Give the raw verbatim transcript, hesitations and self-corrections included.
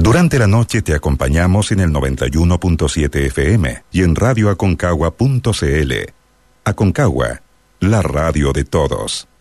Durante la noche te acompañamos en el noventa y uno punto siete F M y en radio aconcagua punto c l. Aconcagua, la radio de todos.